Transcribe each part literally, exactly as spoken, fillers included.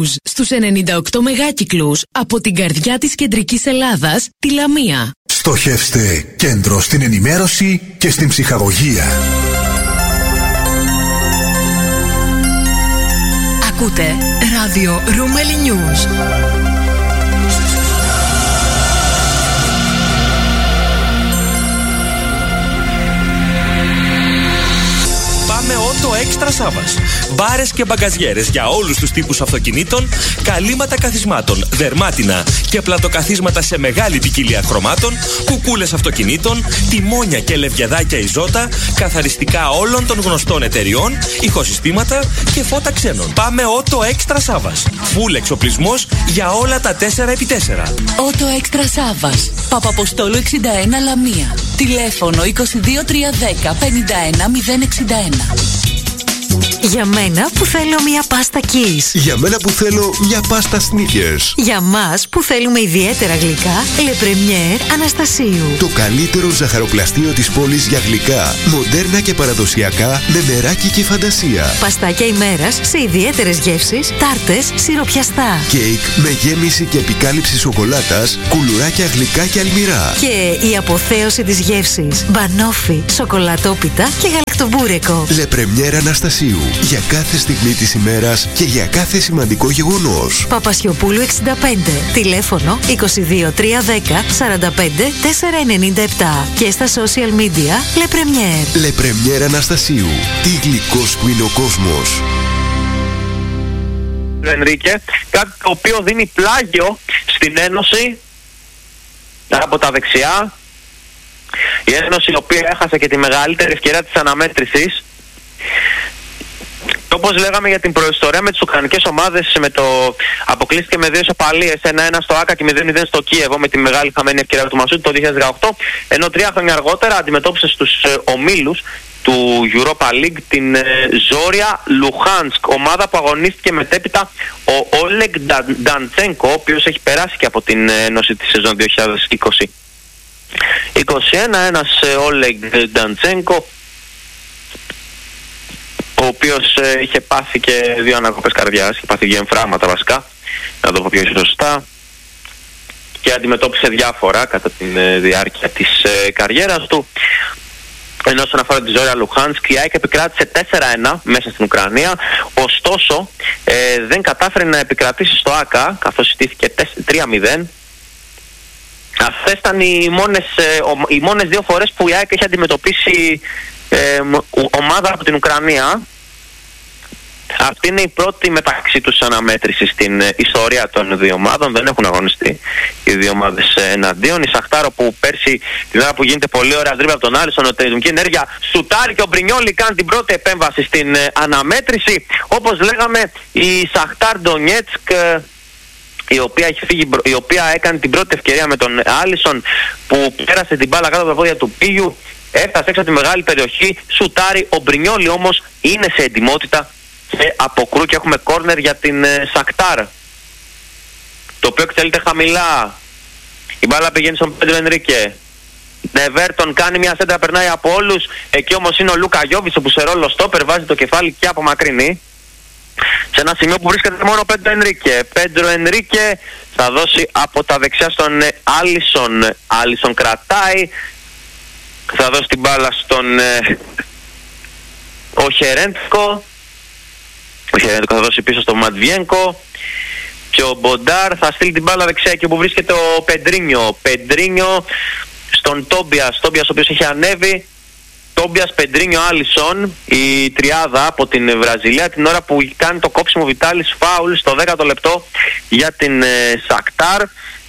News στους ενενήντα οκτώ μεγάκυκλους από την καρδιά της κεντρικής Ελλάδας, τη Λαμία. Στοχεύστε κέντρο στην ενημέρωση και στην ψυχαγωγία. Ακούτε ράδιο Ρούμελι News. Πάμε Ότο Έξτρα Σάββας. Μπάρες και μπαγκαζιέρες για όλους τους τύπους αυτοκινήτων, καλύματα καθισμάτων, δερμάτινα και πλατοκαθίσματα σε μεγάλη ποικιλία χρωμάτων, κουκούλες αυτοκινήτων, τιμόνια και λευκεδάκια Ιζότα, καθαριστικά όλων των γνωστών εταιριών, ηχοσυστήματα και φώτα ξένων. Πάμε Ότο Έξτρα Σάββας. Φουλ εξοπλισμός για όλα τα τέσσερα επί τέσσερα. Ότο Έξτρα Σάββας. Παπαποστόλου εξήντα ένα Λαμία. Τηλέφωνο είκοσι δύο τριακόσια δέκα πενήντα ένα μηδέν εξήντα ένα. Για μένα που θέλω μια πάστα Kiss. Για μένα που θέλω μια πάστα Snickers. Για μας που θέλουμε ιδιαίτερα γλυκά, Le Premier Αναστασίου. Το καλύτερο ζαχαροπλαστείο της πόλης για γλυκά, μοντέρνα και παραδοσιακά, με νεράκι και φαντασία. Παστάκια ημέρας σε ιδιαίτερες γεύσεις, τάρτες, σιροπιαστά. Κέικ με γέμιση και επικάλυψη σοκολάτας, κουλουράκια γλυκά και αλμυρά. Και η αποθέωση της γεύσης, μπανόφι, σοκολατόπιτα και γαλακτομπούρεκο. Le Premier Αναστασίου. Για κάθε στιγμή της ημέρας και για κάθε σημαντικό γεγονός. Παπασιοπούλου εξήντα πέντε. Τηλέφωνο είκοσι δύο τριακόσια δέκα σαράντα πέντε τετρακόσια ενενήντα επτά. Και στα social media Le Premier. Le Premier Αναστασίου. Τι γλυκός που είναι ο κόσμος. Ενρίκε, κάτι το οποίο δίνει πλάγιο στην Ένωση από τα δεξιά. Η Ένωση η οποία έχασε και τη μεγαλύτερη ευκαιρία της αναμέτρησης. Όπως λέγαμε για την προϊστορία με τις ουκρανικές ομάδες, με το αποκλείστηκε με δύο ισοπαλίες, ένα ένα στο Άκα και μηδέν μηδέν στο Κίεβο, με τη μεγάλη χαμένη ευκαιρία του Μασούτη το δύο χιλιάδες δεκαοκτώ, ενώ τρία χρόνια αργότερα αντιμετώπισε στους ε, ομίλους του Europa League την ε, Ζόρια Λουχάνσκ, ομάδα που αγωνίστηκε μετέπειτα ο Όλεγκ Νταντσένκο, ο οποίος έχει περάσει και από την Ένωση τη σεζόν δύο χιλιάδες είκοσι είκοσι ένα, ένας ε, Όλεγκ Νταντσένκο, ο οποίος ε, είχε πάθει και δύο ανακοπές καρδιάς, είχε πάθει δύο εμφράγματα βασικά, να το πω πιο σωστά, και αντιμετώπισε διάφορα κατά τη ε, διάρκεια της ε, καριέρας του. Ενώ όσον αφορά τη Ζόρια Λουχάνσκ, η ΑΕΚ επικράτησε τέσσερα ένα μέσα στην Ουκρανία, ωστόσο ε, δεν κατάφερε να επικρατήσει στο Άκα, καθώς ιτήθηκε τρία μηδέν. Αυτές ήταν οι μόνες, ε, ο, οι μόνες δύο φορές που η ΑΕΚ έχει αντιμετωπίσει Ε, ομάδα από την Ουκρανία. Αυτή είναι η πρώτη μεταξύ τους αναμέτρηση στην ε, ιστορία των δύο ομάδων. Δεν έχουν αγωνιστεί οι δύο ομάδες ε, εναντίον. Η Σαχτάρο που πέρσι την ώρα που γίνεται πολύ ωραία τρίπλα από τον Άρισον, ο τελική ενέργεια σουτάρει και ο Μπρινιόλι κάνει την πρώτη επέμβαση στην ε, αναμέτρηση. Όπως λέγαμε, η Σαχτάρ Ντονιέτσκ, ε, η οποία, έχει φύγει, η οποία έκανε την πρώτη ευκαιρία με τον Άλισον που πέρασε την μπάλα κάτω από τα πόδια του Πίγιου, έφτασε έξω από τη μεγάλη περιοχή, σουτάρει. Ο Μπρινιόλι όμως είναι σε ετοιμότητα και αποκρού και έχουμε κόρνερ για την ε, Σακτάρ, το οποίο εκτελείται χαμηλά. Η μπάλα πηγαίνει στον Πέντρο Ενρίκε. Νεβέρτον κάνει μια σέντρα, περνάει από όλους. Εκεί όμως είναι ο Λούκα Γιόβιτς που σε ρόλο στόπερ βάζει το κεφάλι και απομακρύνει. Σε ένα σημείο που βρίσκεται μόνο ο Πέντρο Ενρίκε. Πέντρο Ενρίκε θα δώσει από τα δεξιά στον Άλισον. Άλισον κρατάει. Θα δώσει την μπάλα στον ε, ο Χερέντκο. Ο Χερέντκο θα δώσει πίσω στον Ματβιένκο. Και ο Μποντάρ θα στείλει την μπάλα δεξιά εκεί που βρίσκεται ο Πεντρίνιο. Πεντρίνιο στον Τόμπιας. Τόμπιας ο οποίος έχει ανέβει. Τόμπιας, Πεντρίνιο, Άλισον, η τριάδα από την Βραζιλία, την ώρα που κάνει το κόψιμο Βιτάλης φάουλ στο δέκατο λεπτό για την ε, Σακτάρ.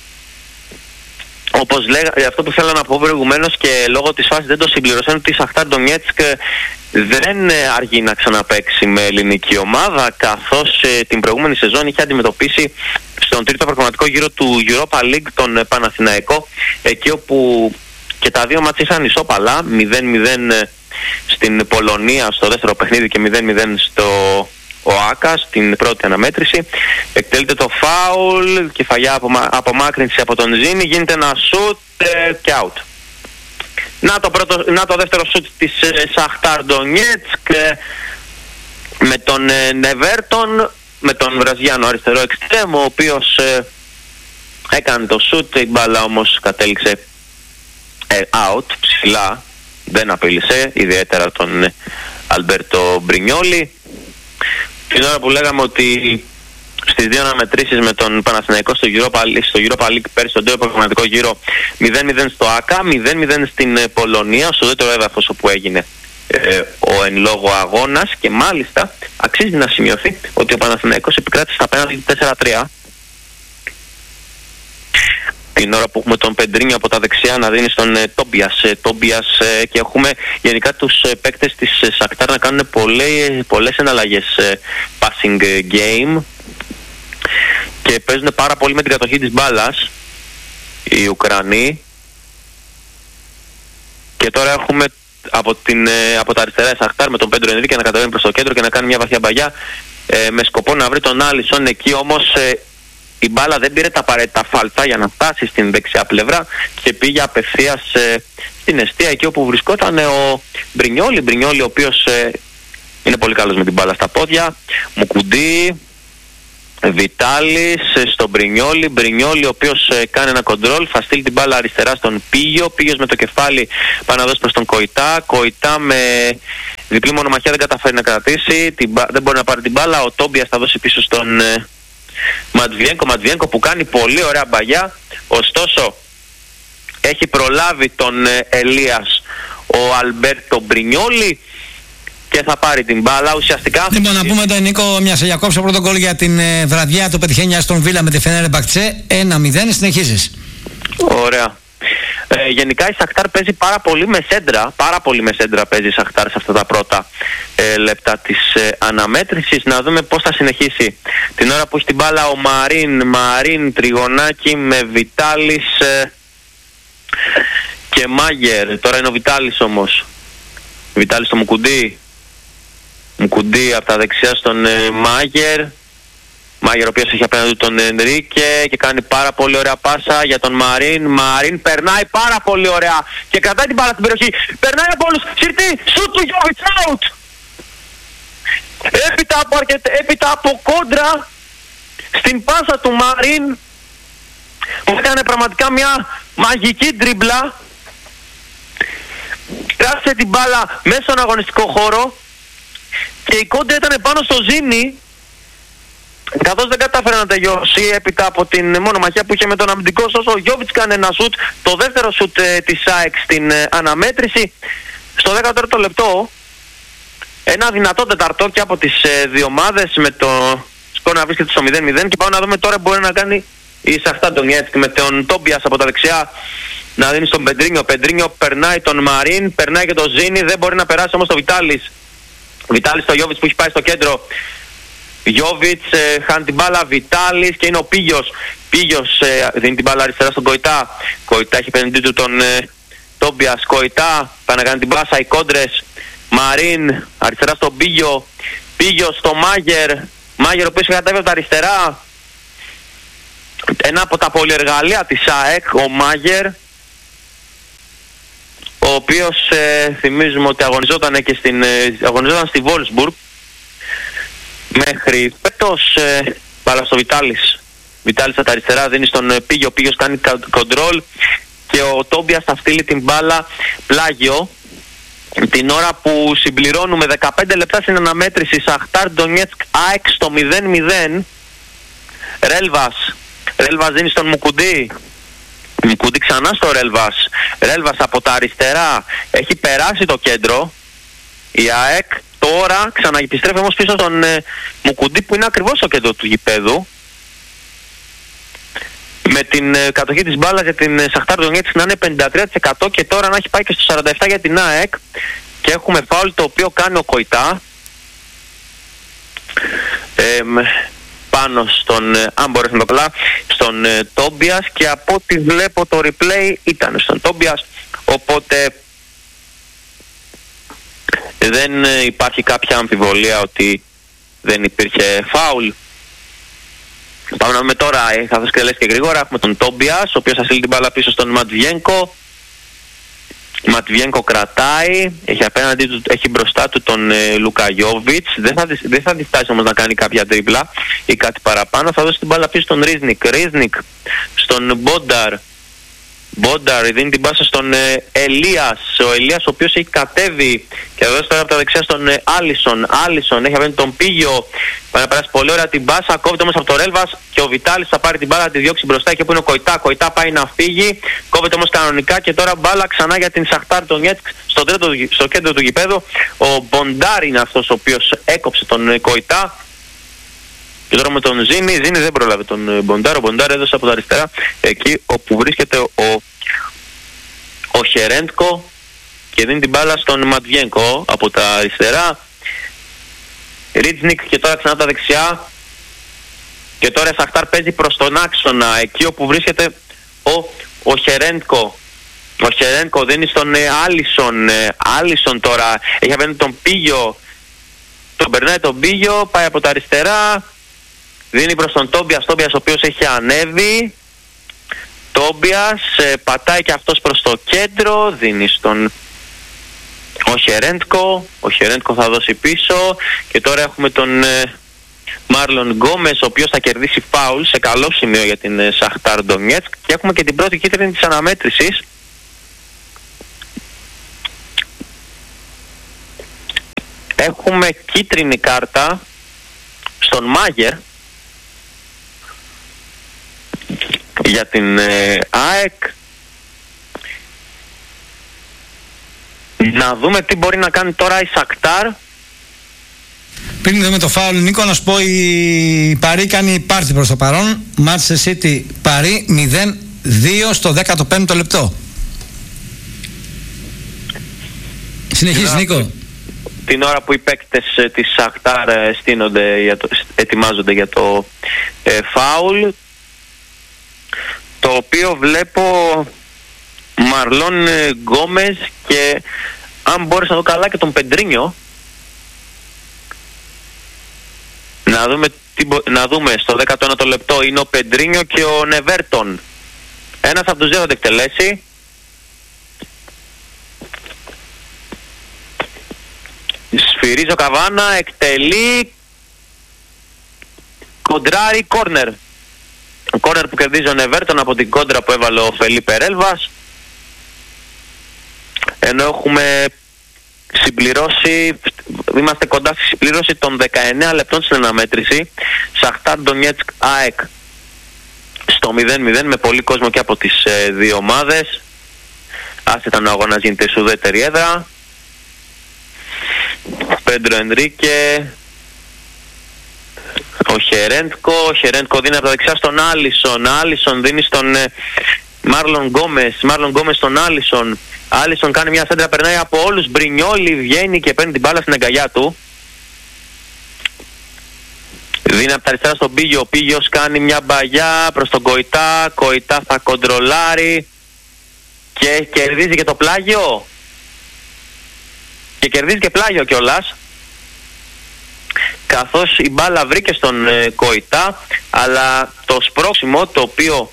Όπως λέγα, αυτό που θέλω να πω προηγουμένως και λόγω της φάσης δεν το συμπληρώσαν, ότι η Σαχτάρ Ντονιέτσκ δεν αργεί να ξαναπαίξει με ελληνική ομάδα, καθώς ε, την προηγούμενη σεζόν είχε αντιμετωπίσει στον τρίτο προγραμματικό γύρο του Europa League τον ε, Παναθηναϊκό, εκεί όπου και τα δύο μάτς είχαν ισόπαλα, μηδέν μηδέν στην Πολωνία στο δεύτερο παιχνίδι και μηδέν μηδέν στο ΟΑΚΑ στην πρώτη αναμέτρηση. Εκτελείται το φάουλ, κεφαλιά απομα... απομάκρυνση από τον Ζήνη, γίνεται ένα σουτ ε, και out. Να το, πρώτο, να το δεύτερο σουτ της ε, Σαχτάρ Ντονιέτσκ ε, με τον ε, Νεβέρτον. με τον Βραζιάνο αριστερό εξτρέμ, ο οποίος ε, έκανε το σουτ, η μπάλα όμως κατέληξε ε, out, ψηλά, δεν απειλήσε ιδιαίτερα τον ε, Αλμπέρτο Μπρινιόλι. Την ώρα που λέγαμε ότι στις δύο αναμετρήσεις με τον Παναθηναϊκό στο Europa, στο Europa League πέρσι, στον τρίτο προγραμματικό γύρο, μηδέν μηδέν στο ΆΚΑ, μηδέν μηδέν στην ε, Πολωνία, στο δεύτερο έδαφος όπου έγινε ε, ο εν λόγω αγώνας, και μάλιστα αξίζει να σημειωθεί ότι ο Παναθηναϊκός επικράτησε στα πέναλτι τέσσερα τρία. Την ώρα που έχουμε τον Πεντρίνιο από τα δεξιά να δίνει στον ε, Τόμπιας, ε, Τόμπιας ε, και έχουμε γενικά τους ε, παίκτες της ε, Σακτάρ να κάνουν πολλές, πολλές εναλλαγές ε, passing game και παίζουν πάρα πολύ με την κατοχή της μπάλας οι Ουκρανοί. Και τώρα έχουμε από, την, ε, από τα αριστερά η Σακτάρ με τον Πέντρο Ενρίκε να κατεβαίνει προς το κέντρο και να κάνει μια βαθιά μπαγιά ε, με σκοπό να βρει τον Άλισον εκεί, όμως ε, η μπάλα δεν πήρε τα απαραίτητα φάλτσα για να φτάσει στην δεξιά πλευρά και πήγε απευθείας ε, στην εστία, εκεί όπου βρισκόταν ε, ο Μπρινιόλι. Μπρινιόλι ο οποίος ε, είναι πολύ καλός με την μπάλα στα πόδια. Μουκουντή, Βιτάλης ε, στον Μπρινιόλι. Μπρινιόλι ο οποίος ε, κάνει ένα κοντρόλ, θα στείλει την μπάλα αριστερά στον Πίγιο. Πίγιος με το κεφάλι πάει να δώσει προς τον Κοϊτά. Κοϊτά με διπλή μονομαχία δεν καταφέρει να κρατήσει, την, δεν μπορεί να πάρει την μπάλα. Ο Τόμπιας θα δώσει πίσω στον ε, Ματβιένκο, Ματβιένκο που κάνει πολύ ωραία μπαγιά, ωστόσο έχει προλάβει τον ε, Ελίας ο Αλμπέρτο Μπρινιόλι και θα πάρει την μπάλα ουσιαστικά. Λοιπόν, να πούμε τον Νίκο, μια σε διακόψω πρώτο γκολ για την ε, βραδιά, το πετυχαίνει στον Βίλα με τη Φενέρμπαχτσε ένα μηδέν, συνεχίζεις. Ωραία. Ε, γενικά η Σακτάρ παίζει πάρα πολύ με σέντρα, πάρα πολύ με σέντρα παίζει η Σακτάρ σε αυτά τα πρώτα ε, λεπτά της ε, αναμέτρησης. Να δούμε πώς θα συνεχίσει. Την ώρα που έχει την μπάλα ο Μαρίν, Μαρίν τριγωνάκι με Βιτάλης ε, και Μάγερ. Τώρα είναι ο Βιτάλης όμως. Βιτάλης στο Μουκουντή. Μουκουντή από τα δεξιά στον ε, Μάγερ. Μάγερ ο οποίος έχει απέναντι τον Ενρίκε και κάνει πάρα πολύ ωραία πάσα για τον Μαρίν. Μαρίν περνάει πάρα πολύ ωραία και κρατάει την μπάλα στην περιοχή. Περνάει από όλους. Συρτή, σουτ του Γιώβιτς, out. Έπειτα από, αρκετ, έπειτα από κόντρα στην πάσα του Μαρίν που έκανε πραγματικά μια μαγική τρίμπλα. Κράτησε την μπάλα μέσα στον αγωνιστικό χώρο και η κόντρα ήταν πάνω στο Ζήνη, καθώς δεν κατάφερε να τελειώσει έπειτα από την μονομαχία που είχε με τον αμυντικό. Ωστόσο ο Γιώβιτς κάνει ένα σουτ, το δεύτερο σουτ ε, της ΑΕΚ στην ε, αναμέτρηση. Στο δέκατο λεπτό ένα δυνατό τεταρτό και από τις ε, δύο ομάδες με το σκορ να βρίσκεται στο μηδέν μηδέν. Και πάμε να δούμε τώρα μπορεί να κάνει η Σαχτάρ Ντονιέτσκ με τον Τόμπιας από τα δεξιά να δίνει στον Πεντρίνιο. Ο Πεντρίνιο περνάει τον Μαρίν, περνάει και τον Ζήνη, δεν μπορεί να περάσει όμως το Βιτάλης. Βιτάλης στο Γιώβιτς που έχει πάει στο κέντρο. Γιώβιτς ε, χάνει την μπάλα, Βιτάλης και είναι ο Πίγιος. Πίγιος ε, δίνει την μπάλα αριστερά στον Κοϊτά. Κοϊτά έχει πέναντι του τον ε, Τόμπιας. Κοϊτά πάει να κάνει την πάσα, οι κόντρες. Μαρίν αριστερά στον Πίγιο. Πίγιος στο Μάγερ. Μάγερ ο οποίος κατέβει από τα αριστερά. Ένα από τα πολυεργαλεία της ΑΕΚ, ο Μάγερ, ο οποίος ε, θυμίζουμε ότι αγωνιζόταν και στην, ε, αγωνιζόταν στη Βόλσμπουργκ μέχρι φέτος. ε, μπάλα στο Βιτάλης. Βιτάλης από τα αριστερά δίνει στον ε, Πίγιο. Ο Πίγιος κάνει κοντρόλ και ο Τόμπιας θα στείλει την μπάλα πλάγιο. Την ώρα που συμπληρώνουμε δεκαπέντε λεπτά στην αναμέτρηση, Σαχτάρ Ντονιέτσκ ΑΕΚ στο μηδέν μηδέν. Ρέλβας. Ρέλβας δίνει στον Μουκουντή. Μουκουντή ξανά στο Ρέλβας. Ρέλβας από τα αριστερά έχει περάσει το κέντρο η ΑΕΚ. Τώρα ξαναεπιστρέφει όμως πίσω στον ε, Μουκουντή που είναι ακριβώς στο κέντρο του γηπέδου. Με την ε, κατοχή της μπάλας για την ε, Σαχτάρ Ντονιέτσκ να είναι πενήντα τρία τοις εκατό και τώρα να έχει πάει και στο σαράντα επτά τοις εκατό για την ΑΕΚ. Και έχουμε φάουλ το οποίο κάνει ο Κοϊτά ε, πάνω στον, ε, αν μπορέσουμε να το καλά, στον ε, Τόμπιας, και από ό,τι βλέπω το replay ήταν στον Τόμπιας, οπότε δεν ε, υπάρχει κάποια αμφιβολία ότι δεν υπήρχε φάουλ. Πάμε να δούμε τώρα, ε, καθώς και λες και γρήγορα, έχουμε τον Τόμπιας, ο οποίος θα στείλει την μπάλα πίσω στον Ματβιένκο. Ματβιένκο κρατάει, έχει απέναντι του, έχει μπροστά του τον ε, Λουκαγιόβιτς. Δεν θα, δεν θα διστάσει όμως να κάνει κάποια τρίπλα ή κάτι παραπάνω. Θα δώσει την μπάλα πίσω στον Ρίζνικ. Ρίζνικ στον Μπόνταρ. Μπόνταρ δίνει την πάσα στον ε, Ελίας. Ο Ελίας ο οποίος έχει κατέβει και θα δώσει τώρα από τα δεξιά στον ε, Άλισον. Άλισον έχει απέναντι τον Πίγιο. Πάει να περάσει πολύ ωραία την πάσα. Κόβεται όμως από το Ρέλβας και ο Βιτάλης θα πάρει την μπάλα, να τη διώξει μπροστά εκεί που είναι ο Κοϊτά. Κοϊτά πάει να φύγει. Κόβεται όμως κανονικά και τώρα μπάλα ξανά για την Σαχτάρ Ντονιέτσκ στο, στο κέντρο του γηπέδου. Ο Μποντάρ είναι αυτός ο οποίος έκοψε τον ε, Κοϊτά. Και τώρα με τον Ζήνη, Ζήνη δεν πρόλαβε τον Μποντάρ. Ο Μποντάρ έδωσε από τα αριστερά εκεί όπου βρίσκεται ο, ο Χερέντκο και δίνει την μπάλα στον Ματβιένκο από τα αριστερά. Ρίτζνικ και τώρα ξανά τα δεξιά. Και τώρα η Σαχτάρ παίζει προς τον άξονα εκεί όπου βρίσκεται ο, ο Χερέντκο. Ο Χερέντκο δίνει στον ε, Άλισον. Ε, Άλισον τώρα έχει απέναντι τον Πίγιο. Τον περνάει τον Πίγιο, πάει από τα αριστερά. Δίνει προς τον Τόμπιας, Τόμπιας ο οποίος έχει ανέβει. Τόμπιας ε, πατάει και αυτός προς το κέντρο. Δίνει στον ο Χερέντκο. Ο Χερέντκο θα δώσει πίσω. Και τώρα έχουμε τον ε, Μάρλον Γκόμες ο οποίος θα κερδίσει φάουλ σε καλό σημείο για την ε, Σαχτάρ Ντονιέτσκ. Και έχουμε και την πρώτη κίτρινη της αναμέτρησης. Έχουμε κίτρινη κάρτα στον Μάγερ για την ε, ΑΕΚ. Να δούμε τι μπορεί να κάνει τώρα η Σακτάρ. Πριν δούμε το φάουλ, Νίκο, να σου πω η Παρί κάνει πάρτι προς το παρόν. Manchester City Παρί μηδέν δύο στο δέκατο πέμπτο λεπτό. Συνεχίζεις, την Νίκο. ώρα, την ώρα που οι παίκτες ε, της Σακτάρ ε, στείνονται για το, ετοιμάζονται για το ε, φάουλ, το οποίο βλέπω Μαρλόν Γκόμες και αν μπορείς να δω καλά και τον Πεντρίνιο. Να δούμε, τι, να δούμε στο δέκατο ένατο λεπτό είναι ο Πεντρίνιο και ο Νεβέρτον. Ένας από τους δύο θα το εκτελέσει. Σφυρίζει ο Καβάνα, εκτελεί, κοντράρι, κόρνερ. Κόρνερ που κερδίζει ο Νεβέρτον από την κόντρα που έβαλε ο Φελίπε Ρέλβας. Ενώ έχουμε συμπληρώσει, είμαστε κοντά στη συμπλήρωση των δεκαεννέα λεπτών στην αναμέτρηση. Σαχτάρ Ντονιέτσκ ΑΕΚ στο μηδέν μηδέν με πολύ κόσμο και από τις ε, δύο ομάδες. Άσχετα να αγώνας γίνεται σε ουδέτερη έδρα. Πέντρο Ενρίκε, ο Χερέντκο, ο Χερέντκο δίνει από τα δεξιά στον Άλισον, Άλισον δίνει στον ε, Μάρλον Γκόμες, Μάρλον Γκόμες στον Άλισον. Άλισον κάνει μια σέντρα, περνάει από όλους, Μπρινιόλι βγαίνει και παίρνει την μπάλα στην αγκαλιά του. Δίνει από τα αριστερά στον Πίγιο, ο Πίγιος κάνει μια μπαγιά προς τον Κοϊτά, Κοϊτά θα κοντρολάρει και κερδίζει και το πλάγιο. Και κερδίζει και πλάγιο κιόλας, καθώς η μπάλα βρήκε στον ε, Κοϊτά, αλλά το σπρώξιμο το οποίο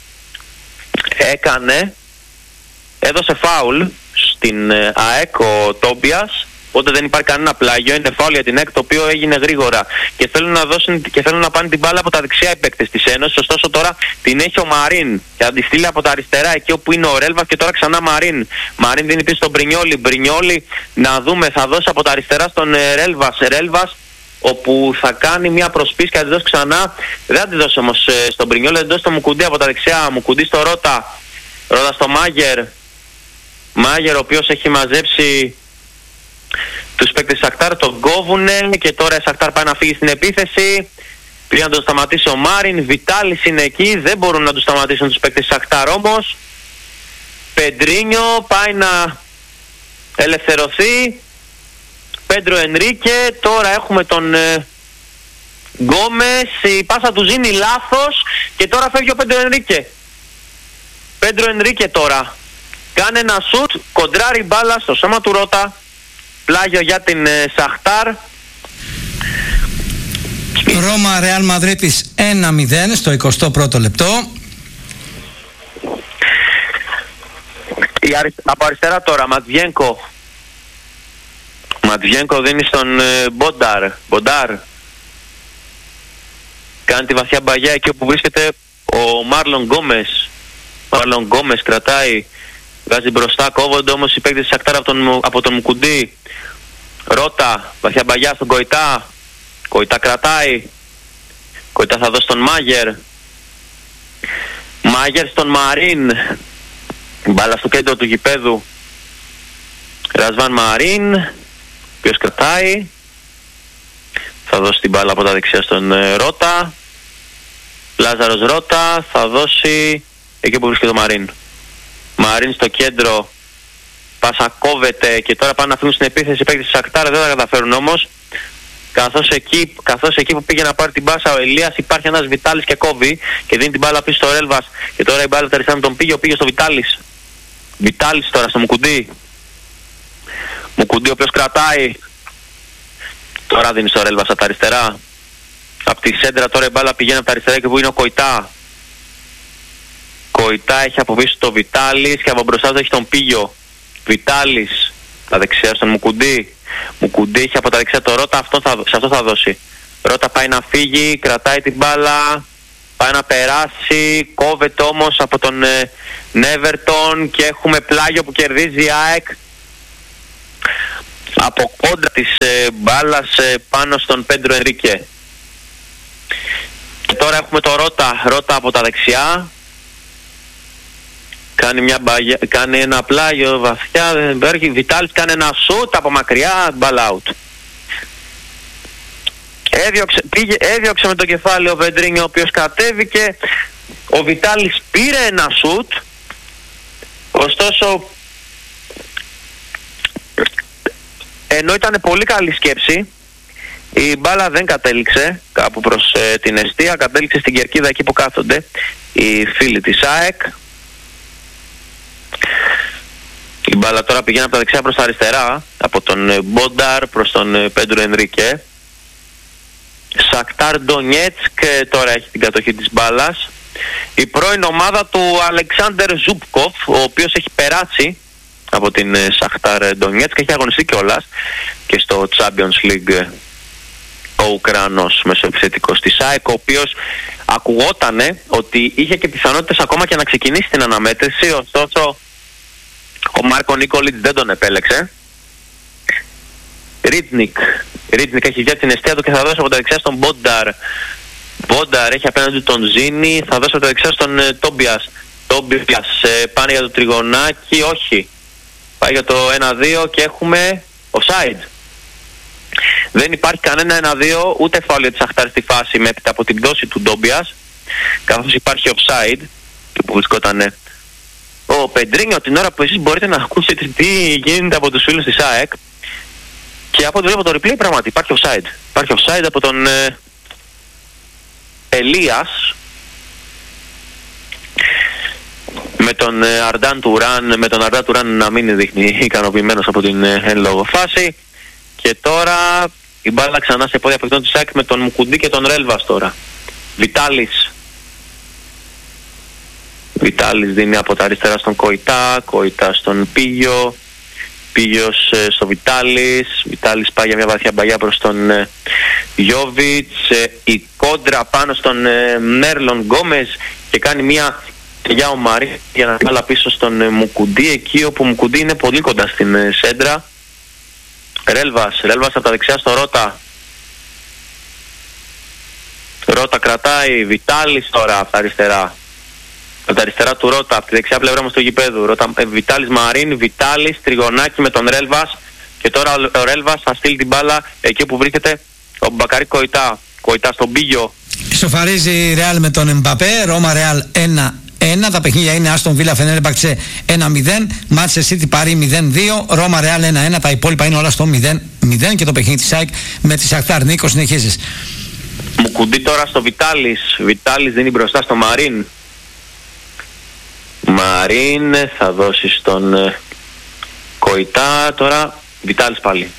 έκανε έδωσε φάουλ στην ε, ΑΕΚ ο Τόμπιας, οπότε δεν υπάρχει κανένα πλάγιο, είναι φάουλ για την ΑΕΚ το οποίο έγινε γρήγορα και θέλουν να, δώσουν, και θέλουν να πάνε την μπάλα από τα δεξιά οι παίκτες της Ένωσης, ωστόσο τώρα την έχει ο Μαρίν και θα τη στείλει από τα αριστερά εκεί όπου είναι ο Ρέλβας και τώρα ξανά Μαρίν. Μαρίν δίνει πίσω στον Μπρινιόλι, Μπρινιόλι να δούμε, θα δώσει από τα αριστερά στον ε, Ρέλβας, Ρέλβας όπου θα κάνει μια προσπίση και θα τη δώσει ξανά, δεν θα τη δώσει όμως ε, στον Μπρινιόλι, θα τη δώσει στο Μουκουντή από τα δεξιά, Μουκουντή στο Ρώτα, Ρώτα στο Μάγερ, Μάγερ ο οποίος έχει μαζέψει τους παίκτες της Σακτάρ, τον κόβουνε και τώρα η Σακτάρ πάει να φύγει στην επίθεση. Πήγε να τον σταματήσει ο Μάριν, Βιτάλης είναι εκεί, δεν μπορούν να τους σταματήσουν τους παίκτες της Σακτάρ όμως. Πεντρίνιο πάει να ελευθερωθεί, Πέντρο Ενρίκε, τώρα έχουμε τον ε, Γκόμες, η πάσα του Ζήνη λάθος και τώρα φεύγει ο Πέντρο Ενρίκε. Πέντρο Ενρίκε τώρα κάνει ένα σουτ, κοντράρει μπάλα στο σώμα του Ρώτα, πλάγιο για την ε, Σαχτάρ. Ρώμα Ρεάλ Μαδρίτης ένα μηδέν στο εικοστό πρώτο λεπτό. Η Η αρι... Από αριστερά τώρα, Ματβιένκο. Ματβιένκο δίνει στον ε, Μποντάρ. Μποντάρ. Κάνει τη βαθιά μπαγιά εκεί όπου βρίσκεται ο Μάρλον Γκόμες. Μάρλον Γκόμες κρατάει, βγάζει μπροστά, κόβονται όμως οι παίκτες της Σακτάρ από τον, από τον Μουκουντή. Ρώτα, βαθιά μπαγιά στον Κοϊτά. Κοϊτά κρατάει. Κοϊτά θα δώσει τον Μάγερ. Μάγερ στον Μαρίν. Μπάλα στο κέντρο του γηπέδου. Ρασβάν Μαρίν, ο οποίος κρατάει. Θα δώσει την μπάλα από τα δεξιά στον ε, Ρώτα. Λάζαρος Ρώτα θα δώσει εκεί που βρίσκεται ο Μαρίν. Μαρίν στο κέντρο. Πάσα κόβεται και τώρα πάνε να φύγουν στην επίθεση. Οι παίκτες της Σακτάρ δεν θα καταφέρουν όμως. Καθώς εκεί, καθώς εκεί που πήγε να πάρει την μπάσα ο Ελίας, υπάρχει ένας Βιτάλης και κόβει και δίνει την μπάλα πίσω στο Ρέλβας. Και τώρα η μπάλα τα αριστερά με τον πήγε, πήγε στο Βιτάλης. Βιτάλης τώρα στο Μουκουντή. Μουκουντή ο οποίος κρατάει. Τώρα δίνει στο Ρέλβας από τα αριστερά. Από τη σέντρα τώρα η μπάλα πηγαίνει από τα αριστερά και που είναι ο Κοϊτά. Κοϊτά έχει από πίσω το Βιτάλης και από μπροστά του έχει τον Πίγιο. Βιτάλης τα δεξιά στον Μουκουντή. Μουκουντή έχει από τα δεξιά το Ρώτα, αυτό θα, σε αυτό θα δώσει. Ρώτα πάει να φύγει, κρατάει την μπάλα, πάει να περάσει, κόβεται όμως από τον ε, Νέβερτον και έχουμε πλάγιο που κερδίζει η ΑΕΚ από κόντρα της ε, μπάλας ε, πάνω στον Πέντρο Ενρίκε. Και τώρα έχουμε το Ρώτα, Ρώτα από τα δεξιά. Κάνει, μια μπαγιά, κάνει ένα πλάγιο βαθιά, Βιτάλης κάνει ένα σούτ από μακριά, ball out. Έδιωξε, πήγε, έδιωξε με το κεφάλι ο Βεντρίνιο, ο οποίος κατέβηκε. Ο Βιτάλης πήρε ένα σούτ, ωστόσο ενώ ήταν πολύ καλή σκέψη, η μπάλα δεν κατέληξε κάπου προς ε, την εστία, κατέληξε στην κερκίδα εκεί που κάθονται οι φίλοι της ΑΕΚ. Η μπάλα τώρα πηγαίνει από τα δεξιά προς τα αριστερά, από τον Μποντάρ προς τον Πέντρο Ενρίκε. Σακτάρ Ντονιέτσκ τώρα έχει την κατοχή της μπάλας. Η πρώην ομάδα του Αλεξάνδερ Ζούπκοφ, ο οποίος έχει περάσει από την Σακτάρ Ντονιέτσκ και έχει αγωνιστεί κιόλας και στο Champions League ο Ουκρανός μεσοεπιθετικός της ΑΕΚ, ο οποίος ακουγότανε ότι είχε και πιθανότητες ακόμα και να ξεκινήσει την αναμέτρηση, ωστόσο ο Μάρκο Νίκολιτς δεν τον επέλεξε. Ρίτνικ. Ρίτνικ έχει βγει την αιστεία του και θα δώσει από τα δεξιά στον Μπόνταρ. Μπόνταρ έχει απέναντι τον Ζήνη, θα δώσει από τα δεξιά στον ε, Τόμπιας. Τόμπιας ε, πάνε για το τριγωνάκι, όχι. Πάει για το ένα δύο και έχουμε offside. Δεν υπάρχει κανένα ένα δύο, ούτε φάουλ της Αχτάρ στη φάση έπειτα από την πτώση του Τόμπιας, καθώς υπάρχει offside που βρισκόταν ο Πεντρίνιο την ώρα που εσείς μπορείτε να ακούσετε τι γίνεται από τους φίλους της ΑΕΚ. Και από ό,τι βλέπω το replay πράγματι υπάρχει offside. Υπάρχει offside από τον ε, Ελίας με τον ε, Αρντάν Τουράν, με τον Αρντάν Τουράν να μην δείχνει ικανοποιημένος από την ε, εν λόγω φάση. Και τώρα η μπάλα ξανά σε πόδια παικτών της ΑΕΚ με τον Μουκουντή και τον Ρέλβας τώρα. Βιτάλης. Βιτάλης δίνει από τα αριστερά στον Κοϊτά, Κοϊτά στον Πίγιο, Πίγιος ε, στο Βιτάλης, Βιτάλης πάει για μια βαθιά μπαγιά προς τον ε, Γιόβιτς, ε, η κόντρα πάνω στον ε, Μέρλον Γκόμες και κάνει μια για ο Μαρί για να βάλει πίσω στον ε, Μουκουντή, εκεί όπου ο Μουκουντή είναι πολύ κοντά στην ε, σέντρα. Ρέλβας, Ρέλβας από τα δεξιά στο Ρώτα. Ρώτα κρατάει, Βιτάλης τώρα από τα αριστερά. Από τα αριστερά του Ρώτα, από τη δεξιά πλευρά μου στο γηπέδου. Ρώτα, ε, Βιτάλης Μαρίν, Βιτάλης, τριγωνάκι με τον Ρέλβας. Και τώρα ο, ο Ρέλβας θα στείλει την μπάλα εκεί που βρίσκεται ο Μπακαρί Κοϊτά. Κοϊτά στον Πίγιο. Ισοφαρίζει η Ρεάλ με τον Εμπαπέ, Ρώμα Ρεάλ ένα ένα. Τα παιχνίδια είναι Άστον Βίλα Φενέρμπαξε ένα μηδέν, Μάντσεστερ Σίτι Παρί μηδέν δύο, Ρώμα Ρεάλ ένα ένα. Τα υπόλοιπα είναι όλα στο μηδέν μηδέν και το παιχνίδι της ΑΕΚ με τη Σακτάρ. Νίκο, συνεχίζεις. Μουκουντή τώρα στο Βιτάλης. Βιτάλης δίνει μπροστά στο Μαρίν. Μαρίν θα δώσει στον ε, Κοϊτά. Τώρα Βιτάλης πάλι.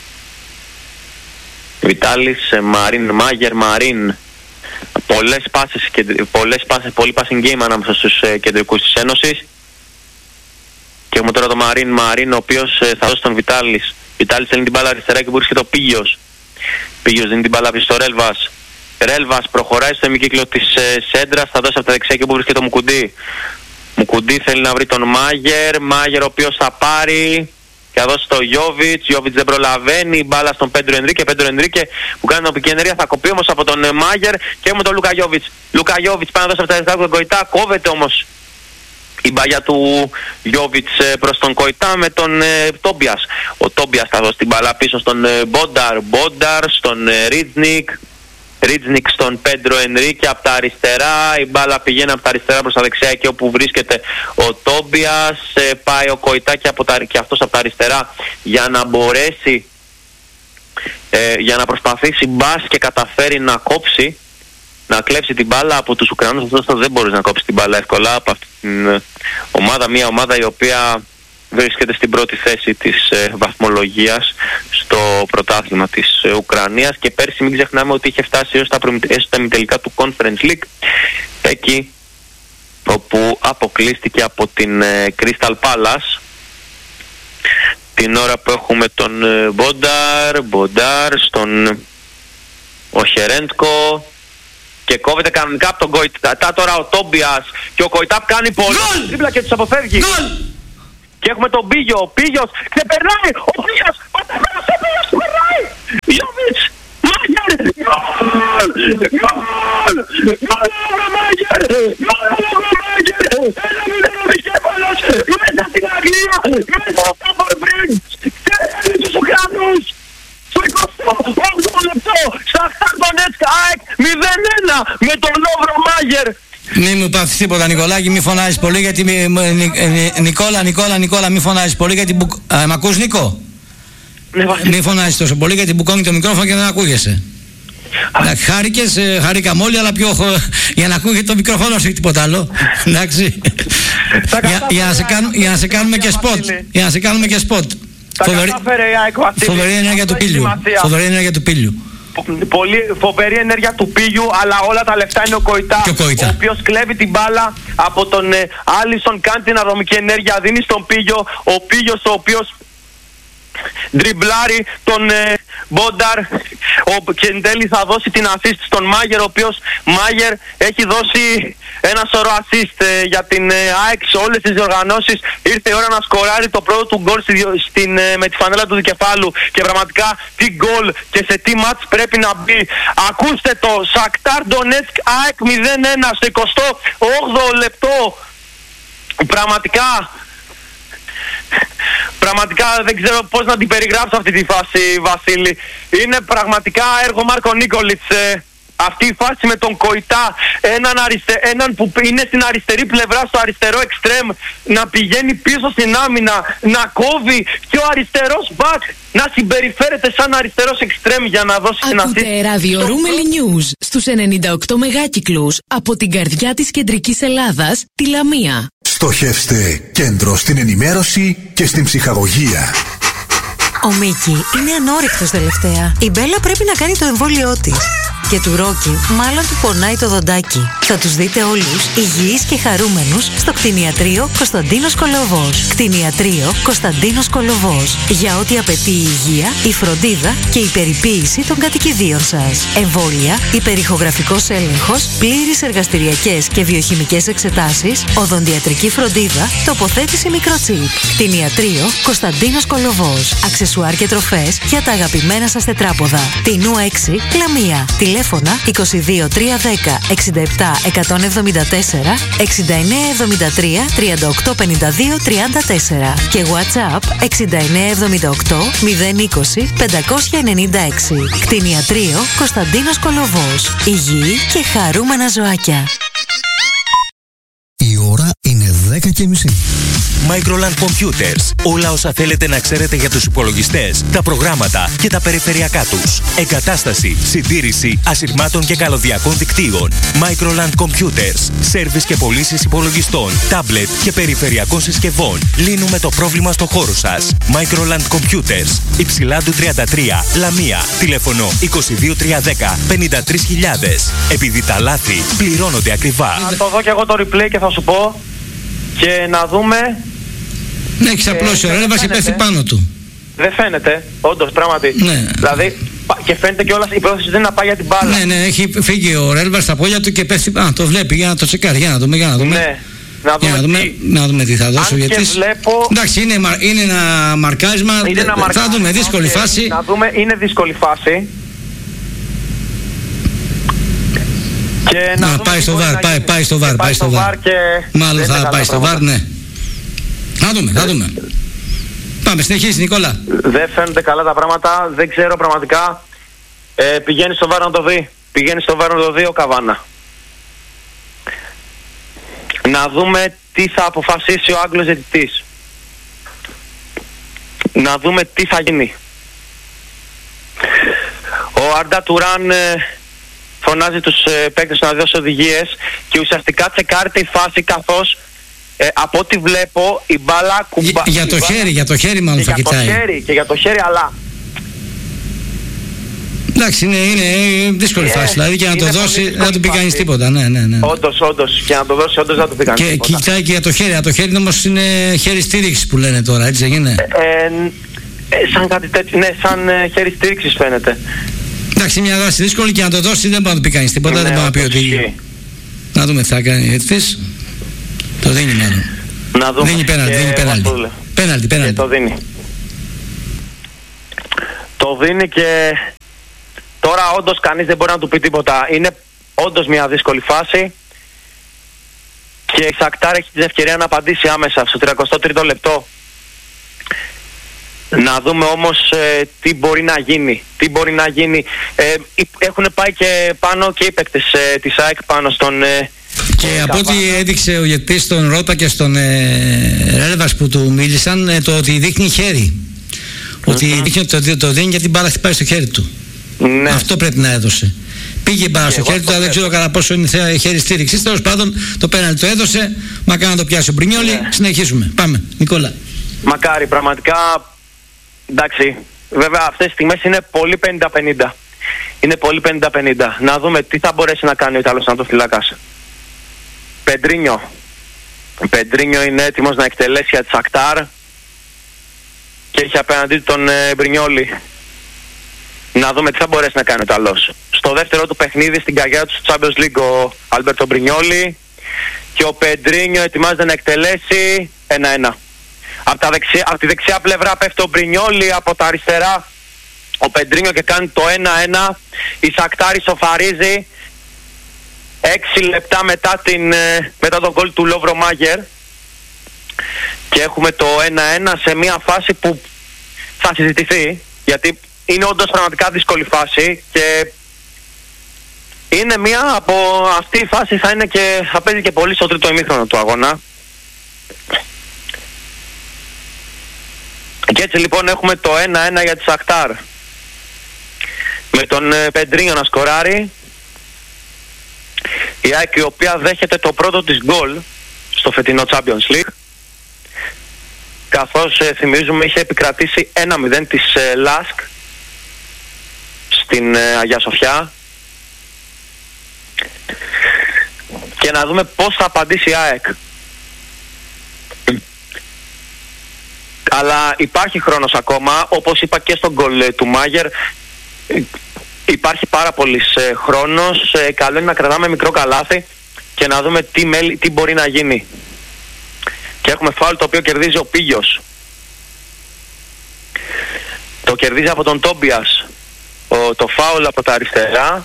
Βιτάλης, ε, Μαρίν, Μάγερ, Μαρίν. Πολλές πάσες, πολλές πάσες, πολύ passing game ανάμεσα στους ε, κεντρικούς της Ένωσης. Και έχουμε τώρα τον Μαρίν Μαρίν, ο οποίος ε, θα δώσει τον Βιτάλης. Βιτάλης θέλει την μπάλα αριστερά και που βρίσκεται ο Πίγιος. Πίγιος δίνει την μπάλα πίσω στο Ρέλβας. Ρέλβας προχωράει στο ημικύκλο της ε, Σέντρας, θα δώσει από τα δεξιά και που βρίσκεται το Μουκουντή. Μουκουντή θέλει να βρει τον Μάγερ. Μάγερ ο οποίος θα πάρει και θα δώσει στο Γιόβιτς. Γιόβιτς δεν προλαβαίνει. Μπάλα στον Πέντρο Ενρίκε. Πέντρο Ενρίκε που κάνει την επικοινωνία θα κοπεί όμως από τον ε, Μάγερ. Και έχουμε τον Λούκα Γιόβιτς. Λούκα Γιόβιτς πάει να δώσει από τα δεξιά του τον Κοϊτά. Κόβεται όμως η μπαγιά του Γιόβιτς ε, προς τον Κοϊτά με τον ε, Τόμπιας. Ο Τόμπιας θα δώσει την μπάλα πίσω στον ε, Μπόνταρ. Μπόνταρ στον ε, Ρίτνικ. Ρίτζνικ στον Πέντρο Ενρίκε από τα αριστερά. Η μπάλα πηγαίνει από τα αριστερά προς τα δεξιά εκεί όπου βρίσκεται ο Τόμπιας. Ε, πάει ο Κοϊτά και, από τα, και αυτός από τα αριστερά για να μπορέσει ε, για να προσπαθήσει μπας και καταφέρει να κόψει, να κλέψει την μπάλα από τους Ουκρανούς. Αυτός δεν μπορείς να κόψει την μπάλα εύκολα από αυτήν την ε, ομάδα. Μια ομάδα η οποία βρίσκεται στην πρώτη θέση της ε, βαθμολογίας στο πρωτάθλημα της ε, Ουκρανίας και πέρσι μην ξεχνάμε ότι είχε φτάσει έως τα, έως τα ημιτελικά του Conference League, εκεί όπου αποκλείστηκε από την ε, Crystal Palace την ώρα που έχουμε τον ε, Μποντάρ Μποντάρ στον Οχερέντκο και κόβεται κανονικά από τον Κοϊτά. Τώρα ο Τόμπιας και ο Κοϊτά κάνει πολύ τρίπλα και τους αποφεύγει. Goal! Και έχουμε τον Πίγιο, ο Πίγιος ξεπερνάει, ο Πίγιος, ο Πίγιος, ο Πίγιος ξεπερνάει, Γιόβιτς, Μάγερ, γκολ, γκολ, γκολ, Μάγερ, γκολ, Μάγερ, ένα μηδέν ο Μικέφαλος, μέσα στην Αγγλία, μέσα από το πριν, ξέρετε τους Ουκρανούς, στο εικοστό όγδοο λεπτό, Σαχτάρ Ντονέτσκ ΑΕΚ μηδέν ένα με τον Λόβρο Μάγερ. Μη μου πάθεις τίποτα Νικολάκη, μη φωνάζεις πολύ γιατί μη, μη, νι, νι, Νικόλα, Νικόλα, Νικόλα, μη φωνάζεις πολύ γιατί μπου... Α, μ' ακούς Νίκο? Ναι, μη φωνάζεις τόσο πολύ γιατί μπουκώνει το μικρόφωνο και δεν ακούγεσαι. Εντάξει, χάρηκες, χαρήκαμε όλοι, αλλά πιο για να ακούγεται το μικρόφωνο σου ή τίποτα άλλο. Εντάξει. για, για, να σε κάνουμε, για να σε κάνουμε και σποτ. Για να σε κάνουμε και σποτ. Φοβερή, φοβερή ενέργεια του πύλιου. Φοβερή ενέργεια του πύλιου. Πολύ φοβερή ενέργεια του Πίγιου, αλλά όλα τα λεφτά είναι ο Κοϊτά, ο, ο οποίος κλέβει την μπάλα από τον ε, Άλισον, κάνει την αδομική ενέργεια, δίνει στον Πίγιο, ο Πίγιος ο οποίος ντριμπλάρει τον ε, Μπόνταρ ο, και εν τέλει θα δώσει την assist στον Μάγερ, ο οποίος Μάγερ έχει δώσει ένα σωρό assist ε, για την ε, ΑΕΚ σε όλες τις διοργανώσεις. Ήρθε η ώρα να σκοράρει το πρώτο του γκολ στην, ε, με τη φανέλα του δικεφάλου και πραγματικά τι γκολ και σε τι μάτς πρέπει να μπει. Ακούστε το, Σακτάρ Ντονέτσκ ΑΕΚ μηδέν ένα στο εικοστό όγδοο λεπτό. Πραγματικά Πραγματικά δεν ξέρω πώς να την περιγράψω αυτή τη φάση, Βασίλη. Είναι πραγματικά έργο Μάρκο Νίκολιτς. Ε, αυτή η φάση με τον Κοϊτά, έναν, αριστε... έναν που είναι στην αριστερή πλευρά, στο αριστερό εξτρέμ, να πηγαίνει πίσω στην άμυνα, να κόβει και ο αριστερός μπακ να συμπεριφέρεται σαν αριστερός εξτρέμ για να δώσει την assist. Ακούτε Radio Ρούμελι News στους ενενήντα οκτώ μεγάκυκλους από την καρδιά της κεντρικής Ελλάδας, τη Λαμία. Στοχεύστε κέντρο στην ενημέρωση και στην ψυχαγωγία. Ο Μίκη είναι ανόρυκτος τελευταία. Η Μπέλα πρέπει να κάνει το εμβόλιό της. Και του Ρόκι μάλλον του πονάει το δοντάκι. Θα τους δείτε όλους υγιείς και χαρούμενους στο κτηνιατρίο Κωνσταντίνος Κολοβός. Κτηνιατρίο Κωνσταντίνος Κολοβός. Για ό,τι απαιτεί η υγεία, η φροντίδα και η περιποίηση των κατοικιδίων σας. Εμβόλια, υπερηχογραφικός έλεγχος, πλήρεις εργαστηριακές και βιοχημικές εξετάσεις, οδοντιατρική φροντίδα, τοποθέτηση μικροτσίπ. Κτηνιατρίο Κωνσταντίνος Κολοβός. Αξεσουάρ και τροφές για τα αγαπημένα σας τετράποδα. Τινού έξι, Λαμία. Τηλέφωνα είκοσι δύο τριακόσια δέκα εξήντα επτά εκατόν εβδομήντα τέσσερα εξήντα εννέα εβδομήντα τρία τριάντα οκτώ πενήντα δύο τριάντα τέσσερα και WhatsApp εξήντα εννέα εβδομήντα οκτώ μηδέν είκοσι πεντακόσια ενενήντα έξι. Κτηνιατρίο Κωνσταντίνος Κολοβός. Υγιή και χαρούμενα ζωάκια. Η ώρα είναι δέκα και μισή. Microland Computers. Όλα όσα θέλετε να ξέρετε για τους υπολογιστές, τα προγράμματα και τα περιφερειακά τους. Εγκατάσταση, συντήρηση ασυρμάτων και καλωδιακών δικτύων. Microland Computers. Σέρβις και πωλήσεις υπολογιστών, τάμπλετ και περιφερειακών συσκευών. Λύνουμε το πρόβλημα στο χώρο σας. Microland Computers. Υψηλάντου τριάντα τρία, Λαμία. Τηλέφωνο είκοσι δύο τριακόσια δέκα πενήντα τρεις χιλιάδες. Επειδή τα λάθη πληρώνονται ακριβά. Να το δω και εγώ το replay και θα σου πω. Και να δούμε Ναι, έχεις απλώσει ο Ρέλβας και πέφτει πάνω του. Δεν φαίνεται, όντως, πράγματι. Ναι. Δηλαδή, και φαίνεται κιόλας η πρόθεση δεν είναι να πάει για την μπάλα. Ναι, ναι, έχει φύγει ο Ρέλβας στα πόδια του και πέφτει. Α, το βλέπει, για να το τσεκάρει, για να δούμε, για να δούμε. Ναι. Να δούμε, για να δούμε, τι... να δούμε τι θα δώσει ο Ιετής. Βλέπω... Εντάξει, είναι, είναι ένα μαρκάρισμα. Είναι ένα μαρκάρισμα. Θα δούμε, δύσκολη okay. φάση. Να δούμε, είναι δύσκολη φάση. Και να, να πάει στο βαρ, πάει, πάει στο βαρ, πάει στο βαρ. Και... Μάλλον θα πάει στο βαρ, ναι. Να δούμε, θα δούμε. Πάμε, συνεχίζει, Νικόλα. Δεν φαίνονται καλά τα πράγματα, δεν ξέρω πραγματικά. Ε, πηγαίνει στο βαρ να το δει. Πηγαίνει στο βαρ να το δει ο Καβάνα. Να δούμε τι θα αποφασίσει ο Άγγλος διαιτητής. Να δούμε τι θα γίνει. Ο Αρντά Τουράν ε, φωνάζει τους ε, παίκτες να δώσει οδηγίες και ουσιαστικά τσεκάρεται η φάση, καθώς ε, από ό,τι βλέπω η μπάλα κουμπά... Για, για το μπάλα... χέρι, για το χέρι μάλλον θα κοιτάει. Για το χέρι, και για το χέρι, αλλά... Εντάξει, είναι, είναι δύσκολη yeah, φάση, δηλαδή και να το δώσει δεν θα του πει κανείς τίποτα. Ναι, ναι, ναι. Όντως, όντως, και να το δώσει όντως δεν θα του πει κανείς τίποτα. Και κοιτάει και για το χέρι, το χέρι όμως είναι χέρι στήριξης που λένε τώρα, έτσι δεν είναι? Ε, ε, σαν κάτι τέτοιο, ναι, σαν ε, χέρι στήριξης φαίνεται. Εντάξει, μια δράση δύσκολη και να το δώσει δεν μπορεί να του πει κανείς τίποτα, ναι, δεν μπορεί να πει ότι... Να δούμε τι θα κάνει έτσι. Το δίνει μάλλον. Να δούμε. Δίνει πέναλτι, δίνει πέναλτι. Πέναλτι, πέναλτι. Το δίνει. Το δίνει και... Τώρα όντως κανείς δεν μπορεί να του πει τίποτα. Είναι όντως μια δύσκολη φάση και η Σακτάρ έχει την ευκαιρία να απαντήσει άμεσα στο τριακοστό τρίτο λεπτό. Να δούμε όμως ε, τι μπορεί να γίνει. Τι μπορεί να γίνει. Ε, έχουν πάει και πάνω και οι παίκτες ε, της ΑΕΚ πάνω στον... Ε, και ε, από ό,τι έδειξε ο Γετής στον Ρότα και στον ε, Ρέλβας που του μίλησαν, ε, το ότι δείχνει χέρι. Ότι mm-hmm. δείχνει ότι το, το δίνει γιατί την μπάλα χτυπάει στο χέρι του. Ναι. Αυτό πρέπει να έδωσε. Πήγε μπάλα στο χέρι του, δεν ξέρω κατά πόσο είναι χέρι στήριξη. Τέλος πάντων, το πέναλτι το έδωσε. Μακάρι να το πιάσει ο Μπρινιόλι. Ναι. Συνεχίζουμε. Πάμε, Νικόλα. Μακάρι, πραγματικά. Εντάξει, βέβαια αυτές τις στιγμές είναι πολύ πενήντα πενήντα. Είναι πολύ πενήντα πενήντα. Να δούμε τι θα μπορέσει να κάνει ο Ιταλός τερματοφύλακας. Πεντρίνιο. Πεντρίνιο είναι έτοιμος να εκτελέσει για τη Σακτάρ και έχει απέναντί τον ε, Μπρινιόλι. Να δούμε τι θα μπορέσει να κάνει ο Ιταλός. Στο δεύτερο του παιχνίδι στην καριέρα του στο Champions League ο Άλμπερτο Μπρινιόλι και ο Πεντρίνιο ετοιμάζεται να εκτελέσει ένα ένα. Από, τα δεξιά, από τη δεξιά πλευρά πέφτει ο Μπρινιόλι, από τα αριστερά ο Πεντρίνιο και κάνει το ένα ένα. Η Σακτάρ ισοφαρίζει έξι λεπτά μετά, την, μετά τον γκολ του Λόβρο Μάγερ και έχουμε το ένα ένα σε μια φάση που θα συζητηθεί, γιατί είναι όντως πραγματικά δύσκολη φάση και είναι μια από αυτή η φάση θα είναι και θα παίζει και πολύ στο τρίτο ημίχρονο του αγώνα. Και έτσι λοιπόν έχουμε το ένα ένα για τη Σακτάρ με τον ε, Πεντρίνιο να σκοράρει. Η ΑΕΚ η οποία δέχεται το πρώτο της γκολ στο φετινό Champions League, καθώς ε, θυμίζουμε είχε επικρατήσει ένα μηδέν της ε, Λάσκ στην ε, Αγία Σοφιά. Και να δούμε πώς θα απαντήσει η ΑΕΚ. Αλλά υπάρχει χρόνος ακόμα, όπως είπα και στον γκολ ε, του Μάγερ. Υπάρχει πάρα πολύς ε, χρόνος. Ε, καλό είναι να κρατάμε μικρό καλάθι και να δούμε τι, μέλη, τι μπορεί να γίνει. Και έχουμε φάουλ το οποίο κερδίζει ο Πίγιος. Το κερδίζει από τον Τόμπιας ο, το φάουλ από τα αριστερά,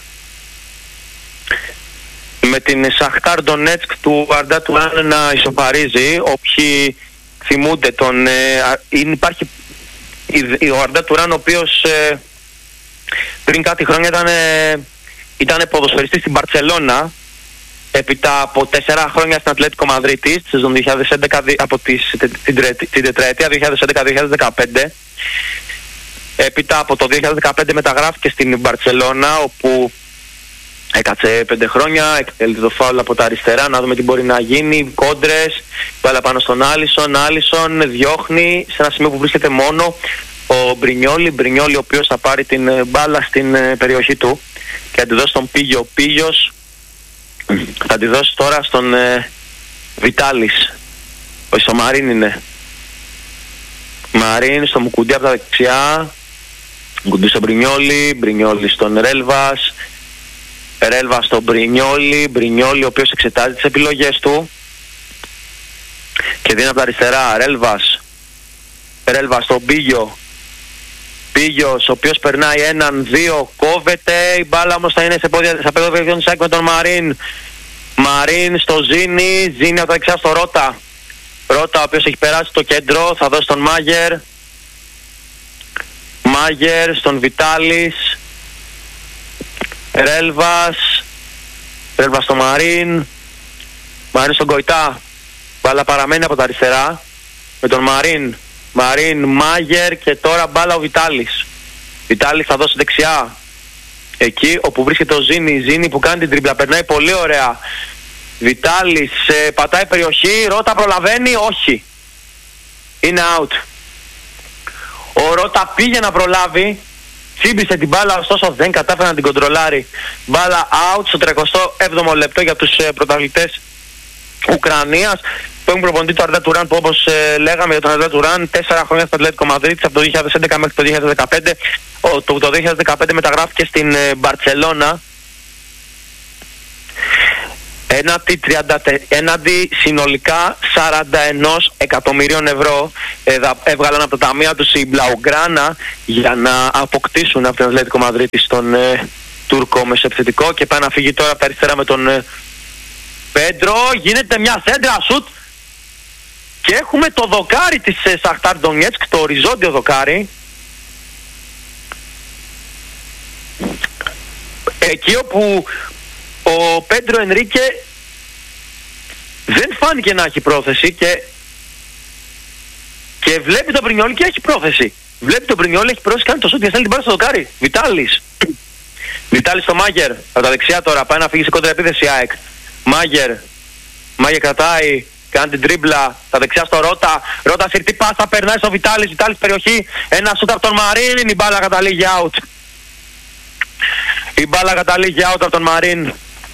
με την Σαχτάρ Ντονέτσκ του Αρντά Τουράν να ισοπαρίζει. Όποιοι θυμούνται τον... Ε, είναι, υπάρχει η, ο Αρντά Τουράν ο οποίος ε, πριν κάτι χρόνια ήταν, ε, ήταν ποδοσφαιριστής στην Μπαρτσελώνα, έπειτα από τέσσερα χρόνια στην Ατλέτικο Μαδρίτης στις δύο χιλιάδες έντεκα, από τις, την, την τετραετία δύο χιλιάδες έντεκα δύο χιλιάδες δεκαπέντε. Έπειτα από το δύο χιλιάδες δεκαπέντε μεταγράφηκε στην Μπαρτσελώνα, όπου έκατσε πέντε χρόνια, εκτελείται το φάουλ από τα αριστερά, να δούμε τι μπορεί να γίνει, κόντρες, βάλα πάνω στον Άλισον, Άλισον διώχνει σε ένα σημείο που βρίσκεται μόνο ο Μπρινιόλι, Μπρινιόλι ο οποίος θα πάρει την μπάλα στην περιοχή του και θα τη δώσει στον Πίγιο. Ο Πίγιος θα τη δώσει τώρα στον ε, Βιτάλης, ο Ισομαρίν είναι. Μαρίν στο Μουκουντή από τα δεξιά. Μουκουντή στον Μπρινιόλι. Μπρινιόλι στον Ρέλβας. Ρέλβας στον Μπρινιόλι. Μπρινιόλι ο οποίος εξετάζει τις επιλογές του και δίνει από τα αριστερά. Ρέλβας. Ρέλβας στον Πίγιο. Πίγιος ο οποίος περνάει έναν, δύο, κόβεται. Η μπάλα όμως θα είναι σε πόδια, σε πέδο βεβαιών σάκ με τον Μαρίν. Μαρίν στο Ζήνη. Ζήνη από τα δεξιά στο Ρώτα. Ρώτα ο οποίος έχει περάσει στο κέντρο. Θα δώσει τον Μάγερ. Μάγερ στον Βιτάλης. Ρέλβας. Ρέλβας στο Μαρίν. Μαρίν στον Κοϊτά. Μπάλα παραμένει από τα αριστερά με τον Μαρίν. Μαρίν, Μάγερ και τώρα μπάλα ο Βιτάλης. Βιτάλης θα δώσει δεξιά. Εκεί όπου βρίσκεται ο Ζήνη. Ζήνη που κάνει την τρίμπλα. Περνάει πολύ ωραία. Βιτάλης ε, πατάει περιοχή. Ρώτα προλαβαίνει. Όχι. Είναι out. Ο Ρώτα πήγε να προλάβει. Τσίμπησε την μπάλα, ωστόσο δεν κατάφερε να την κοντρολάρει. Μπάλα out στο τριακοστό έβδομο λεπτό για τους ε, πρωταθλητές Ουκρανίας που έχουν προπονητή το Αρντά Τουράν, που όπως ε, λέγαμε για τον Αρντά Τουράν, τέσσερα χρόνια στο Ατλέτικο Μαδρίτης από το δύο χιλιάδες έντεκα μέχρι το δύο χιλιάδες δεκαπέντε. Ο, το, το δύο χιλιάδες δεκαπέντε μεταγράφηκε στην ε, Μπαρτσελώνα έναντι, τριάντα, έναντι συνολικά σαράντα ένα εκατομμυρίων ευρώ. ε, δα, έβγαλαν από τα ταμεία τους η Μπλαουγκράνα για να αποκτήσουν από τον Ατλέτικο Μαδρίτης τον ε, Τούρκο μεσοεπιθετικό και πάει να φύγει τώρα από τα αριστερά με τον ε, Πέντρο. Γίνεται μια σέντρα σουτ και έχουμε το δοκάρι της ε, Σαχτάρ Ντονιέτσκ, το οριζόντιο δοκάρι, εκεί όπου ο Πέντρο Ενρίκε δεν φάνηκε να έχει πρόθεση και, και βλέπει τον Μπρινιόλι και έχει πρόθεση. Βλέπει τον Μπρινιόλι, έχει πρόθεση, κάνει το σούτ και στέλνει την μπάλα στο δοκάρι. Βιτάλης. Βιτάλης στο Μάγερ. Από τα δεξιά τώρα πάει να φύγει σε κόντρα επίθεση ΑΕΚ. Μάγερ. Μάγερ κρατάει, κάνει την τρίμπλα. Τα δεξιά στο Ρώτα. Ρώτα συρτή πάσα, περνάει στο Βιτάλης. Βιτάλης περιοχή. Ένα σούτ από τον Μαρίν. Η μπάλα καταλήγει out. Η μπάλα καταλήγει out από τον Μαρίν.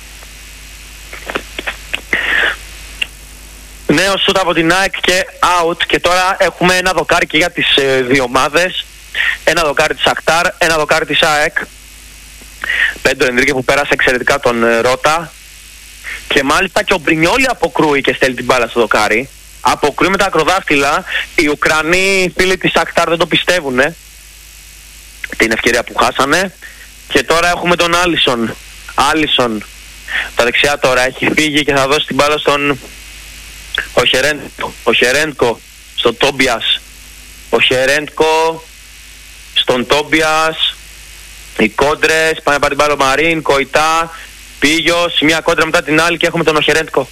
Νέο σούτ από την ΑΕΚ και out. Και τώρα έχουμε ένα δοκάρι και για τις ε, δύο ομάδες. Ένα δοκάρι της Σαχτάρ, ένα δοκάρι της ΑΕΚ. Πέντρο Ενρίκε που πέρασε εξαιρετικά τον ε, Ρώτα. Και μάλιστα και ο Μπρινιόλι αποκρούει και στέλνει την μπάλα στο δοκάρι. Αποκρούει με τα ακροδάχτυλα. Οι Ουκρανοί φίλοι της Σαχτάρ δεν το πιστεύουν ε, την ευκαιρία που χάσανε. Και τώρα έχουμε τον Άλισον. Άλισον τα δεξιά τώρα έχει φύγει και θα δώσει την μπάλα στον ο Χερέντκο. Ο Χερέντκο στον Τόμπιας. Ο Χερέντκο στον Τόμπιας. Οι κόντρες, πάνε πάρει την μπάλα ο Μαρίν, Κοϊτά, Πίγιος, μια κόντρα μετά την άλλη και έχουμε τον Οχερέντκο.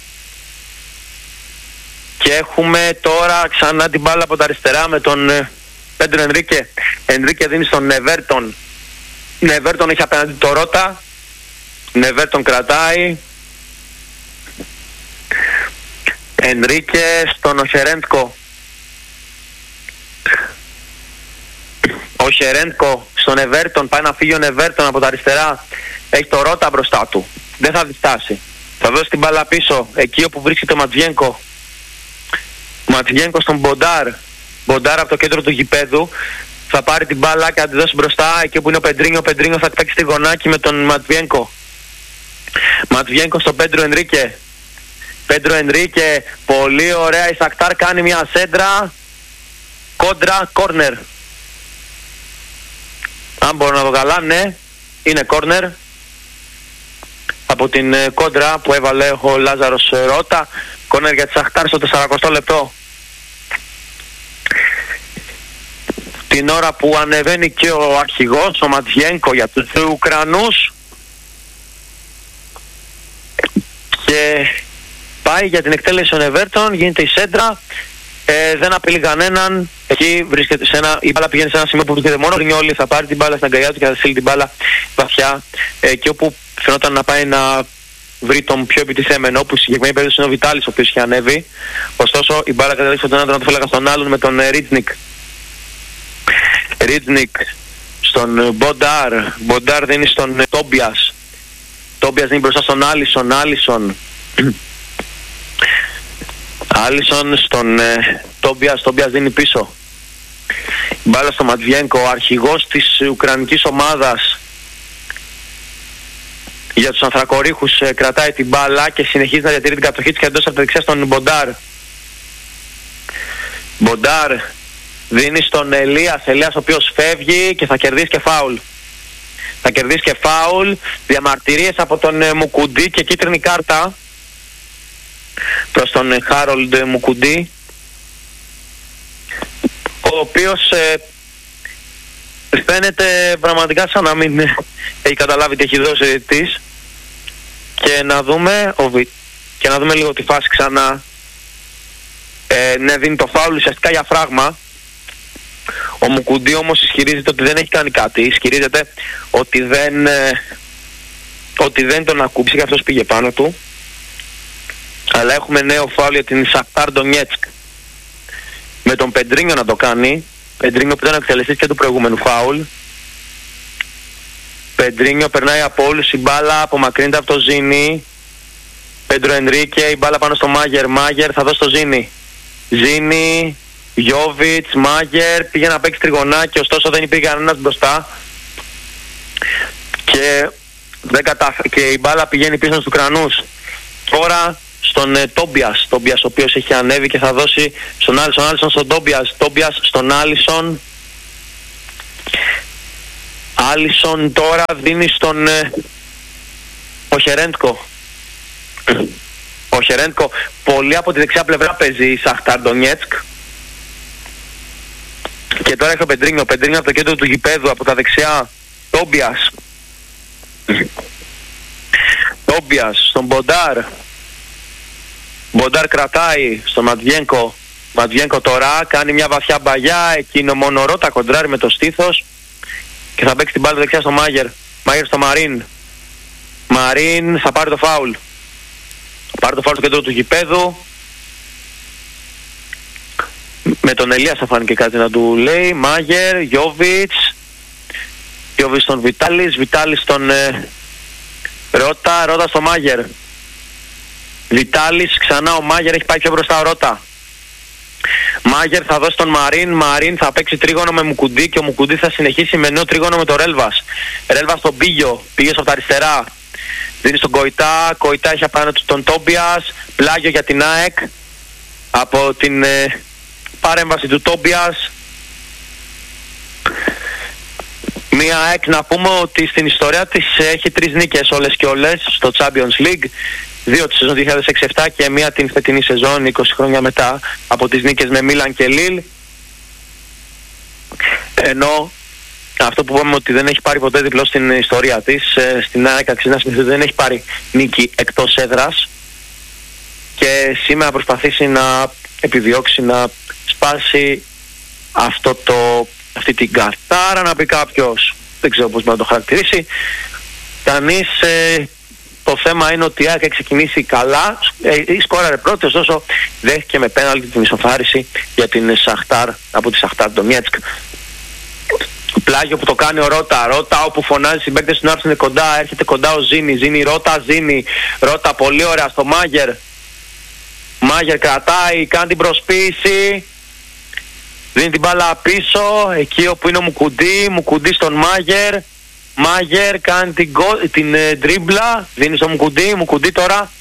Και έχουμε τώρα ξανά την μπάλα από τα αριστερά με τον ε, Πέντρο Ενρίκε. Ενρίκε δίνει στον Νεβέρτον. Νεβέρτον έχει απέναντι το Ρώτα. Νεβέρτον κρατάει. Ενρίκε στον Οχερέντκο. Ο Χερέντκο στον Εβέρτον, πάει να φύγει ο Εβέρτον από τα αριστερά. Έχει το Ρώτα μπροστά του. Δεν θα διστάσει. Θα δώσει την μπάλα πίσω, εκεί όπου βρίσκεται ο Ματζιένκο. Ματζιένκο στον Μποντάρ. Μποντάρ από το κέντρο του γηπέδου. Θα πάρει την μπάλα και θα τη δώσει μπροστά, εκεί όπου είναι ο Πεντρίνιο. Ο Πεντρίνιο θα παίξει τη γωνάκι με τον Ματζιένκο. Ματζιένκο στον Πέντρο Ενρίκε. Πέντρο Ενρίκε, πολύ ωραία. Η Σακτάρ κάνει μια σέντρα. Κόντρα, κόρνερ. Αν μπορώ να δω καλά, ναι, είναι κόρνερ από την ε, κόντρα που έβαλε ο Λάζαρος Ρώτα. Κόρνερ για τη Σαχτάρ στο σαρανταοστό λεπτό. Την ώρα που ανεβαίνει και ο αρχηγός, ο Ματζιένκο, για τους Ουκρανούς και πάει για την εκτέλεση των Εβέρτων. Γίνεται η σέντρα. Ε, δεν απειλεί κανέναν. Εκεί βρίσκεται σε ένα, η μπάλα πηγαίνει σε ένα σημείο που βρίσκεται μόνο ο Ρινιόλι. Θα πάρει την μπάλα στην αγκαλιά του και θα στείλει την μπάλα βαθιά. Ε, και όπου φαινόταν να πάει να βρει τον πιο επιτιθέμενο, που στη συγκεκριμένη περίπτωση είναι ο Βιτάλης, ο οποίος είχε ανέβει. Ωστόσο η μπάλα καταλήξει στον έναν, τον φέλαγα στον άλλον με τον ε, Ρίτνικ. Ρίτνικ στον ε, Μποντάρ. Μποντάρ δίνει στον ε, Τόμπιας. Τόμπιας δίνει μπροστά στον Άλισον. Άλισον. Άλισον στον ε, Τόμπιας. Τόμπιας δίνει πίσω. Μπάλα στο Ματβιένκο, ο αρχηγός της ουκρανικής ομάδας για τους ανθρακορίχους, κρατάει την μπάλα και συνεχίζει να διατηρεί την κατοχή της και εντός από τα δεξιά στον Μποντάρ. Μποντάρ δίνει στον Ελίας, Ελίας ο οποίος φεύγει και θα κερδίσει και φάουλ. Θα κερδίσει και φάουλ, διαμαρτυρίες από τον Μουκουντή και κίτρινη κάρτα προς τον Χάρολντ Μουκουντή, ο οποίος ε, φαίνεται πραγματικά σαν να μην έχει καταλάβει τι έχει δώσει ο διαιτητής. Και να δούμε ο Βι... και να δούμε λίγο τη φάση ξανά. Ε, ναι, δίνει το φάουλ ουσιαστικά για φράγμα. Ο Μουκουντή όμως ισχυρίζεται ότι δεν έχει κάνει κάτι. Ισχυρίζεται ότι δεν, ε, ότι δεν τον ακούμπησε και αυτός πήγε πάνω του. Αλλά έχουμε νέο φάουλ για την Σαχτάρ Ντονιέτσκ, με τον Πεντρίνιο να το κάνει. Πεντρίνιο που ήταν εκτελεστής και του προηγούμενου φάουλ. Πεντρίνιο περνάει από όλους, η μπάλα απομακρύνεται από το Ζίνι. Πέντρο Ενρίκε, η μπάλα πάνω στο Μάγερ. Μάγερ θα δώσει στο Ζίνι. Ζίνι, Γιόβιτς, Μάγερ, πήγε να παίξει τριγωνάκι, ωστόσο δεν υπήρχε κανένας μπροστά. Και, δεν κατάφ... και η μπάλα πηγαίνει πίσω στους Ουκρανούς. Τώρα στον ε, Τόμπιας, Τόμπιας ο οποίος έχει ανέβει και θα δώσει στον Άλισον, Άλισον στον Τόμπιας, Τόμπιας στον Άλισον. Άλισον τώρα δίνει στον ε, Οχερέντκο. Ο Χερέντκο πολύ από τη δεξιά πλευρά παίζει η Σαχτάρ Ντονιέτσκ. Και τώρα έχει ο Πεντρίνιο, ο Πεντρίνιο από το κέντρο του γηπέδου, από τα δεξιά. Τόμπιας. Τόμπιας στον Μποντάρ. Μποντάρ κρατάει στον Ματβιένκο. Ματβιένκο τώρα κάνει μια βαθιά μπαγιά, εκείνο μόνο Ρώτα κοντράρει με το στήθος και θα παίξει την μπάλα δεξιά στο Μάγερ. Μάγερ στο Μαρίν. Μαρίν θα πάρει το φάουλ. Πάρει το φάουλ στο κέντρο του γηπέδου. Με τον Ελία θα φάνηκε κάτι να του λέει. Μάγερ, Γιόβιτς. Γιόβιτς στον Βιτάλης. Βιτάλης στον ε, Ρώτα. Ρώτα στο Μάγερ. Βιτάλης ξανά ο Μάγερ, έχει πάει πιο μπροστά ο Ρώτα. Μάγερ θα δώσει τον Μαρίν. Μαρίν θα παίξει τρίγωνο με Μουκουντή και ο Μουκουντή θα συνεχίσει με νέο τρίγωνο με τον Ρέλβας. Ρέλβας στον Πίγιο. Πήγε από τα αριστερά. Δίνει στον Κοϊτά. Κοϊτά έχει απάνω του τον Τόμπιας. Πλάγιο για την ΑΕΚ από την ε, παρέμβαση του Τόμπιας. Μία ΑΕΚ να πούμε ότι στην ιστορία της έχει τρεις νίκες όλες και όλες στο Champions League. Δύο τη σεζόν δύο χιλιάδες έξι επτά και μία την φετινή σεζόν είκοσι χρόνια μετά από τις νίκες με Μίλαν και Λίλ. Ενώ αυτό που είπαμε ότι δεν έχει πάρει ποτέ διπλό στην ιστορία της, στην ΑΕΚ αξίζει να σημαίνει ότι δεν έχει πάρει νίκη εκτός έδρας και σήμερα προσπαθήσει να επιδιώξει να σπάσει αυτό το, αυτή την καρτάρα, να πει κάποιος, δεν ξέρω πώς να το χαρακτηρίσει. Κανείς, ε, το θέμα είναι ότι η ΑΕΚ έχει ξεκινήσει καλά, ε, η σκόραρε πρώτη, ωστόσο δέχτηκε με πέναλτι την ισοφάριση για την Σαχτάρ από τη Σαχτάρ Ντονιέτσκ. Πλάγιο που το κάνει ο Ρώτα. Ρώτα όπου φωνάζει συμπαίκτες του να έρθουν κοντά. Έρχεται κοντά ο Ζίνι. Ζίνι, Ρώτα, Ζίνι. Ρώτα πολύ ωραία στο Μάγερ. Μάγερ κρατάει, κάνει την προσποίηση. Δίνει την μπάλα πίσω. Εκεί όπου είναι ο Μουκουντή. Μουκουντή στον Μάγερ. Μάγερ κάνει την, την ε, τρίμπλα. Δίνει στο Μουκουντή. Μουκουντή τώρα.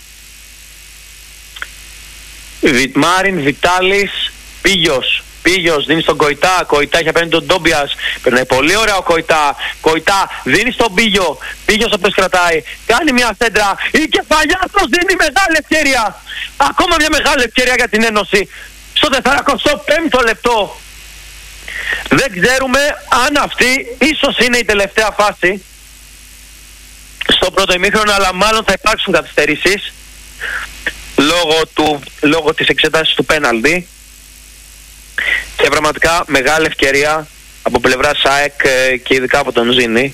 Βι, Μάριν, Βιτάλης, Πίγιος. Πήγιος δίνει στον Κοϊτά. Κοϊτά έχει απέναντι τον Τόμπιας. Περνάει πολύ ωραία ο Κοϊτά. Κοϊτά δίνει στον Πίγιο. Πίγιος οποίος κρατάει. Κάνει μια σέντρα. Η κεφαλιάστος δίνει μεγάλη ευκαιρία. Ακόμα μια μεγάλη ευκαιρία για την Ένωση. Στο τετρακοστό πέμπτο λεπτό. Δεν ξέρουμε αν αυτή ίσως είναι η τελευταία φάση στο πρώτο ημίχρονο, αλλά μάλλον θα υπάρξουν καθυστερήσεις λόγω, του, λόγω της εξέτασης του πέναλτι. Και πραγματικά μεγάλη ευκαιρία από πλευράς ΑΕΚ και ειδικά από τον Ζίνι.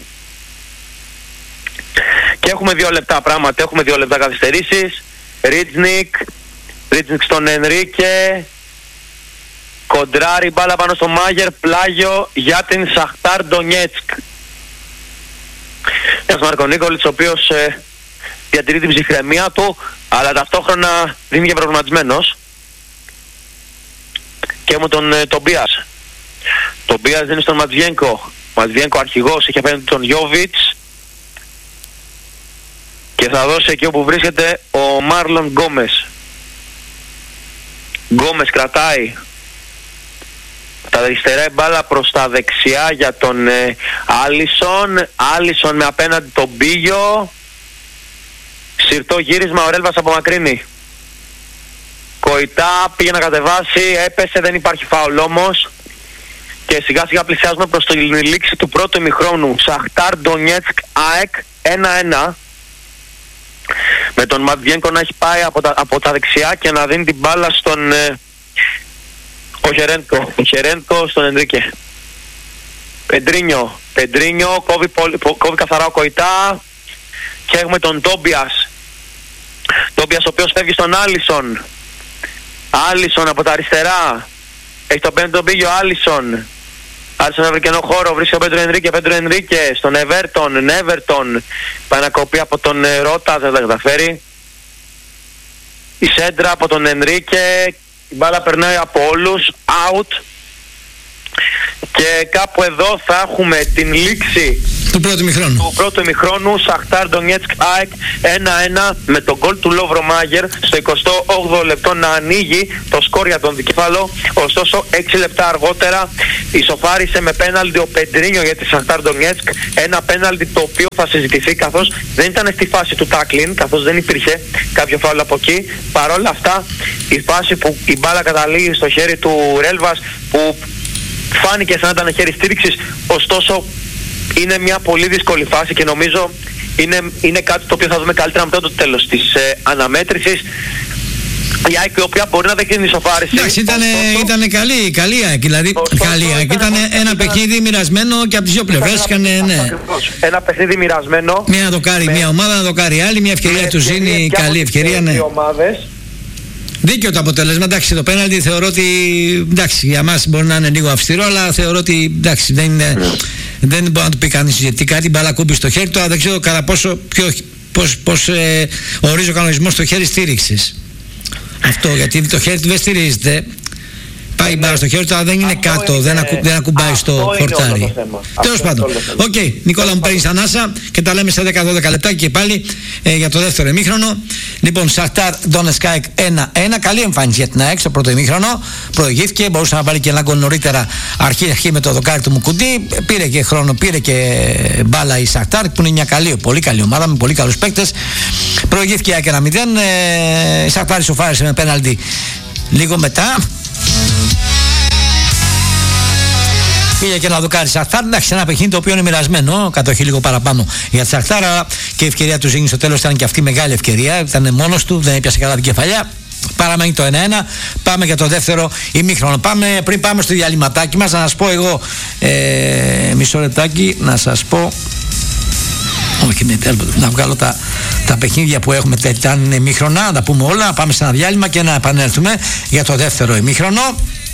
Και έχουμε δύο λεπτά πράγματα, έχουμε δύο λεπτά καθυστερήσεις. Ρίτζνικ, Ρίτζνικ στον Ενρίκε. Κοντράρι, μπάλα πάνω στο Μάγερ, πλάγιο για την Σαχτάρ Ντονιέτσκ. Ένας Μαρκονίκολιτς ο οποίος ε, διατηρεί την ψυχραιμία του, αλλά ταυτόχρονα δίνει και προβληματισμένος. Και μου τον ε, Τομπίας. Τον Μπίας δίνει στον Ματζιένκο. Ματζιένκο αρχηγός, έχει απέναντι τον Γιόβιτς. Και θα δώσει εκεί όπου βρίσκεται ο Μάρλον Γκόμες. Γκόμες κρατάει. Τα αριστερά η μπάλα προς τα δεξιά για τον ε, Άλισον. Άλισον με απέναντι τον Μπίγιο. Συρτό γύρισμα, ο Ρέλβας απομακρύνει. Κοϊτά πήγε να κατεβάσει, έπεσε, δεν υπάρχει φάουλ όμως. Και σιγά σιγά πλησιάζουμε προς την λήξη του πρώτου ημιχρόνου. Σαχτάρ Ντονιέτσκ ΑΕΚ ένα ένα. Με τον Ματβιένκο να έχει πάει από τα, από τα δεξιά και να δίνει την μπάλα στον ε, ο Χερέντκο. Ο Χερέντκο στον Ενρίκε. Πεντρίνιο. Πεντρίνιο, κόβει, πολύ, κόβει καθαρά ο Κοϊτά. Και έχουμε τον Τόμπιας. Τόμπιας ο οποίος φεύγει στον Άλισον. Άλισον από τα αριστερά. Έχει τον πέντε τον πήγε ο Άλισον. Άλισον έβρε κενό χώρο. Βρίσκει ο Πέντρο Ενρίκε. Πέντρο Ενρίκε στον Εβέρτον. Νέβερτον. Πάει να κοπεί από τον Ρότα. Δεν τα καταφέρει. Η σέντρα από τον Ενρίκε. Η μπάλα περνάει από όλους. Out. Και κάπου εδώ θα έχουμε την λήξη του πρώτου ημιχρόνου. Του πρώτου ημιχρόνου, Σαχτάρ Ντονιέτσκ ΑΕΚ ένα ένα με τον γκολ του Λόβρο Μάγερ στο εικοστό όγδοο λεπτό να ανοίγει το σκορ για τον δικέφαλο. Ωστόσο έξι λεπτά αργότερα ισοφάρισε με πέναλτι ο Πεντρίνιο για τη Σαχτάρ Ντονιέτσκ. Ένα πέναλτι το οποίο θα συζητηθεί καθώς δεν ήταν στη φάση του τάκλιν, καθώς δεν υπήρχε κάποιο φάουλ από εκεί. Παρόλα αυτά η φάση που η μπάλα καταλήγει στο χέρι του Ρέλβας, που φάνηκε σαν να ήταν χέρι στήριξης, ωστόσο είναι μια πολύ δύσκολη φάση και νομίζω είναι, είναι κάτι το οποίο θα δούμε καλύτερα μετά το τέλος της ε, αναμέτρησης. Η ΑΕΚ η οποία μπορεί να δεχτεί την ισοφάριση. Εντάξει, ήταν, ήταν καλή, καλή ΑΕΚ, δηλαδή καλή ΑΕΚ. Ήταν ένα παιχνίδι μοιρασμένο και από τις δύο πλευρές. Ναι. Ένα παιχνίδι μοιρασμένο. Μία να το κάνει με, μια ομάδα, να το κάνει άλλη, μια ευκαιρία του Ζήνη, καλή ευκαιρία, ναι. Δίκαιο το αποτέλεσμα, εντάξει, το πέναλτι θεωρώ ότι, εντάξει, για μας μπορεί να είναι λίγο αυστηρό, αλλά θεωρώ ότι, εντάξει, δεν είναι, mm. δεν μπορεί να του πει κανείς γιατί κάτι μπάλα κούμπει στο χέρι του, αλλά δεν ξέρω κατά πόσο, ποιο, πώς, πώς ε, ορίζει ο κανονισμός στο χέρι στήριξης. Αυτό, γιατί το χέρι του δεν στηρίζεται. Πάει η μπάλα στο χέρι του, αλλά δεν είναι αυτό κάτω, είναι... Δεν, ακου, δεν ακουμπάει αυτό στο χορτάρι. Τέλος πάντων. Οκ, okay, Νικόλα, μου παίρνεις ανάσα και τα λέμε σε δέκα δώδεκα λεπτά και πάλι ε, για το δεύτερο ημίχρονο. Λοιπόν, Σαχτάρ Ντονιέτσκ ένα ένα. Καλή εμφάνιση για την ΑΕΚ στο πρώτο ημίχρονο. Προηγήθηκε, μπορούσε να βάλει και ένα γκολ νωρίτερα αρχή, αρχή με το δοκάρι του Μουκουντή. Πήρε και χρόνο, πήρε και μπάλα η Σαχτάρ, που είναι μια καλή, πολύ καλή ομάδα με πολύ καλούς παίκτες. Προηγήθηκε η ΑΕΚ ένα μηδέν. Η Σαχτάρ ισοφάρισε με πέναλτι λίγο μετά. Πήγε και να δοκάρει Σαχτάρ. Εντάξει, ένα παιχνίδι το οποίο είναι μοιρασμένο. Κατοχή λίγο παραπάνω για τη Σαχτάρ. Αλλά και η ευκαιρία του Ζήνη στο τέλος ήταν και αυτή μεγάλη ευκαιρία. Ήταν μόνος του, δεν έπιασε καλά την κεφαλιά. Παραμένει το ένα ένα. Πάμε για το δεύτερο ημίχρονο. Πάμε, πριν πάμε στο διαλυματάκι μας, να σας πω εγώ ε, μισό λεπτάκι να σας πω. Όχι, ναι, να βγάλω τα, τα παιχνίδια που έχουμε τέτοια ημίχρονα, να τα πούμε όλα. Πάμε σε ένα διάλειμμα και να επανέλθουμε για το δεύτερο ημίχρονο.